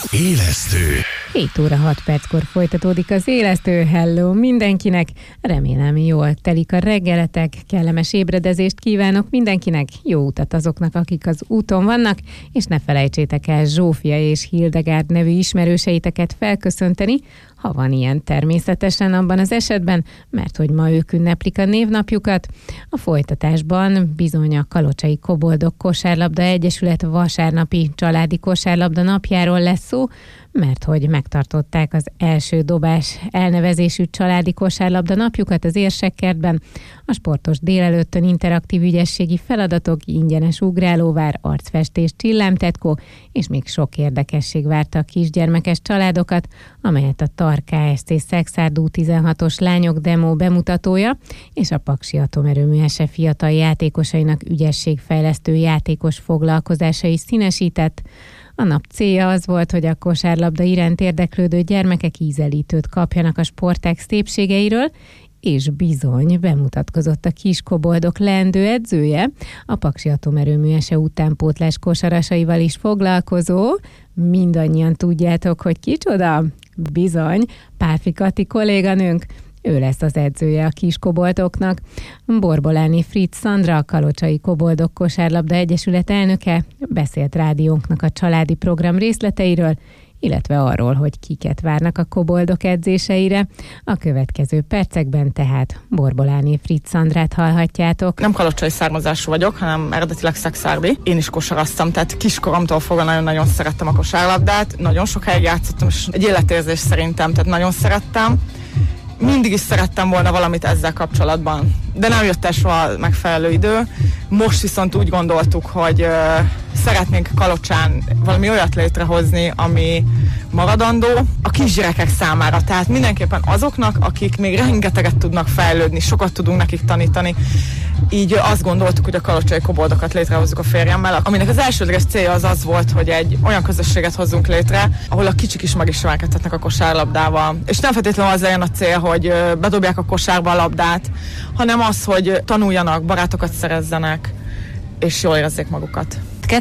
Élesztő. 7 óra 6 perckor folytatódik az Élesztő. Hello mindenkinek! Remélem jól telik a reggeletek, kellemes ébredezést kívánok mindenkinek, jó utat azoknak, akik az úton vannak, és ne felejtsétek el Zsófia és Hildegárd nevű ismerőseiteket felköszönteni, ha van ilyen természetesen abban az esetben, mert hogy ma ők ünneplik a névnapjukat. A folytatásban bizony a Kalocsai Koboldok Kosárlabda Egyesület vasárnapi családi kosárlabda napjáról lesz szó, mert hogy megtartották az első dobás elnevezésű családi kosárlabda napjukat az Érsekkertben. A sportos délelőttön interaktív ügyességi feladatok, ingyenes ugrálóvár, arcfestés, csillámtetkó, és még sok érdekesség várta a kisgyermekes családokat, amelyet a TAR Kft. Szexárd U16-os lányok demo bemutatója és a Paksi Atomerőmű SE fiatal játékosainak ügyességfejlesztő játékos foglalkozása is színesített. A nap célja az volt, hogy a kosárlabda iránt érdeklődő gyermekek ízelítőt kapjanak a sportág szépségeiről, és bizony bemutatkozott a Kiskoboldok leendő edzője, a Paksi Atomerőmű SE utánpótlás kosarasaival is foglalkozó. Mindannyian tudjátok, hogy kicsoda? Bizony, Pálfi Kati kolléganőnk. Ő lesz az edzője a Kiskoboldoknak. Borboláni Fritz Szandra, a Kalocsai Koboldok Kosárlabda Egyesület elnöke beszélt rádiónknak a családi program részleteiről, illetve arról, hogy kiket várnak a koboldok edzéseire. A következő percekben tehát Borboláni Fritz Szandrát hallhatjátok. Nem kalocsai származású vagyok, hanem eredetileg szexárdi. Én is kosaraztam, tehát kiskoromtól fogva nagyon-nagyon szerettem a kosárlabdát. Nagyon sokáig játszottam, és egy életérzés szerintem, tehát nagyon szerettem. Mindig is szerettem volna valamit ezzel kapcsolatban, de nem jött el soha megfelelő idő. Most viszont úgy gondoltuk, hogy szeretnénk Kalocsán valami olyat létrehozni, ami maradandó a kisgyerekek számára. Tehát mindenképpen azoknak, akik még rengeteget tudnak fejlődni, sokat tudunk nekik tanítani. Így azt gondoltuk, hogy a Kalocsai Koboldokat létrehozzuk a férjemmel, aminek az elsődleges célja az volt, hogy egy olyan közösséget hozzunk létre, ahol a kicsik is megismerkedhetnek a kosárlabdával. És nem feltétlenül az legyen a cél, hogy bedobják a kosárba a labdát, hanem az, hogy tanuljanak, barátokat szerezzenek, és jól érezzék magukat.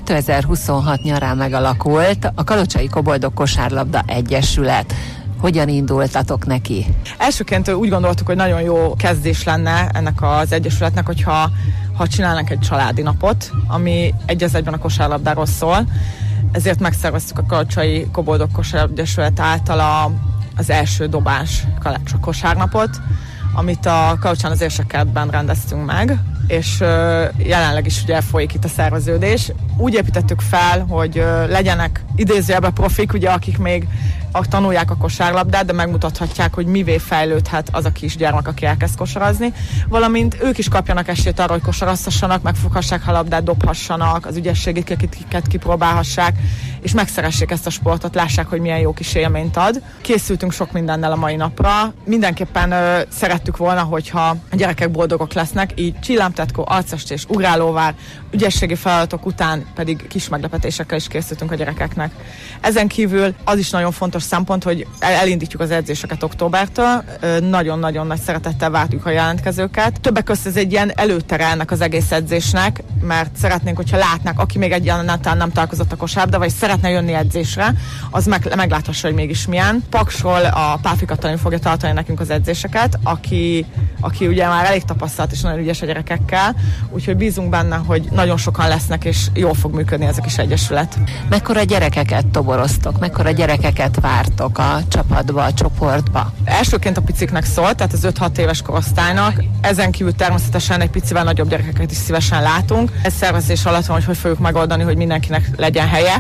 2026 nyarán megalakult a Kalocsai Koboldok Kosárlabda Egyesület. Hogyan indultatok neki? Elsőként úgy gondoltuk, hogy nagyon jó kezdés lenne ennek az egyesületnek, hogyha csinálnánk egy családi napot, ami egy az egyben a kosárlabdáról szól. Ezért megszerveztük a Kalocsai Koboldok Kosárlabda Egyesület által az első dobás kosárnapot, amit a Kalocsán az Érsekkertben rendeztünk meg, és jelenleg is ugye folyik itt a szerveződés. Úgy építettük fel, hogy legyenek idézőjelben profik, ugye, akik még tanulják a kosárlabdát, de megmutathatják, hogy mivé fejlődhet az a kisgyermek, aki elkezd kosarazni, valamint ők is kapjanak esélyt arra, hogy kosarazhassanak, megfoghassák a labdát, dobhassanak, az ügyességüket kipróbálhassák, és megszeressék ezt a sportot, lássák, hogy milyen jó kis élményt ad. Készültünk sok mindennel a mai napra. Mindenképpen szerettük volna, hogyha a gyerekek boldogok lesznek, így csillámtetkó, arcfestés, ugrálóvár, ügyességi feladatok után pedig kis meglepetésekkel is készültünk a gyerekeknek. Ezen kívül az is nagyon fontos szempont, hogy elindítjuk az edzéseket októbertől. Nagyon-nagyon nagy szeretettel várjuk a jelentkezőket. Többek között ez egy ilyen előtere ennek az egész edzésnek, mert szeretnénk, hogyha látnák, aki még egyáltalán nem találkozott a kosárlabdával, vagy szeretne jönni edzésre, az megláthassa, hogy mégis milyen. Paksról a Pálfi Katalin fogja tartani nekünk az edzéseket, aki ugye már elég tapasztalt és nagyon ügyes a gyerekekkel, úgyhogy bízunk benne, hogy nagyon sokan lesznek, és jól fog működni ez a kis egyesület. Mekkora gyerekeket toboroztok? Mekkora gyerekeket vártok a csapatba, a csoportba? Elsőként a piciknek szólt, tehát az 5-6 éves korosztálynak. Ezen kívül természetesen egy picivel nagyobb gyerekeket is szívesen látunk. Ez szervezés alatt van, hogy fogjuk megoldani, hogy mindenkinek legyen helye,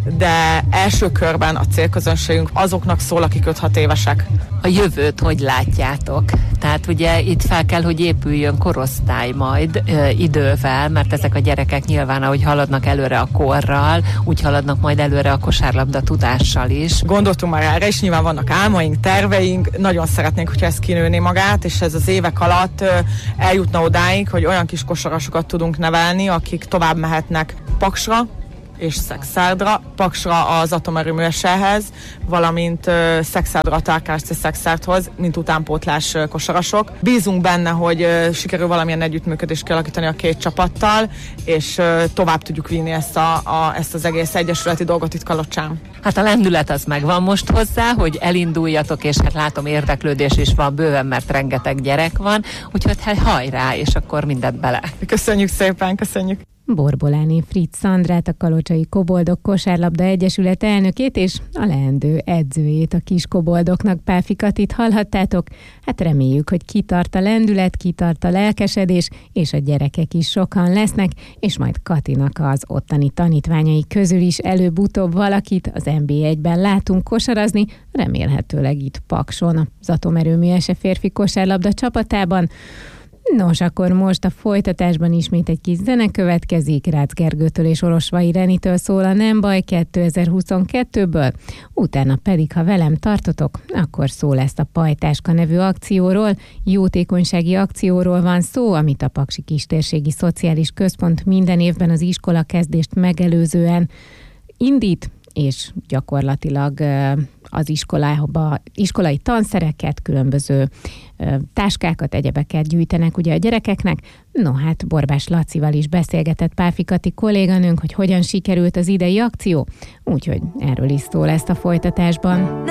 de első körben a célközönségünk azoknak szól, akik 5-6 évesek. A jövőt hogy látjátok? Tehát ugye itt fel kell, hogy épüljön korosztály majd idővel, mert ezek a gyerekek nyilván, ahogy haladnak előre a korral, úgy haladnak majd előre a kosárlabda tudással is. Gondoltunk már erre is, nyilván vannak álmaink, terveink, nagyon szeretnénk, hogyha ez kinőné magát, és ez az évek alatt eljutna odáig, hogy olyan kis kosarasokat tudunk nevelni, akik tovább mehetnek Paksra, és Szexárdra, Paksra az atomerőmű SL-hez, valamint Szexárdra a KKSC Szexárdhoz, mint utánpótlás kosarasok. Bízunk benne, hogy sikerül valamilyen együttműködést kialakítani a két csapattal, és tovább tudjuk vinni ezt az egész egyesületi dolgot itt Kalocsán. Hát a lendület az megvan most hozzá, hogy elinduljatok, és hát látom érdeklődés is van bőven, mert rengeteg gyerek van, úgyhogy hát hajrá, és akkor mindent bele. Köszönjük szépen, köszönjük! Borboláné Fritz Szandrát, a Kalocsai Koboldok Kosárlabda Egyesület elnökét és a leendő edzőjét, a kis koboldoknak, Páfi Katit hallhattátok. Hát reméljük, hogy kitart a lendület, kitart a lelkesedés, és a gyerekek is sokan lesznek, és majd Katinak az ottani tanítványai közül is előbb-utóbb valakit az NB1-ben látunk kosarazni, remélhetőleg itt Pakson, az Atomerőmű SE férfi kosárlabda csapatában. Nos, akkor most a folytatásban ismét egy kis zene következik. Rácz Gergőtől és Orosvai Renitől szól a Nem baj 2022-ből, utána pedig, ha velem tartotok, akkor szó lesz a Pajtáska nevű akcióról, jótékonysági akcióról van szó, amit a Paksi Kistérségi Szociális Központ minden évben az iskolakezdést megelőzően indít, és gyakorlatilag az iskolai tanszereket, különböző táskákat, egyebeket gyűjtenek ugye a gyerekeknek. No hát Borbás Lacival is beszélgetett Páfi Kati kolléganőnk, hogy hogyan sikerült az idei akció, úgyhogy erről is szól ezt a folytatásban.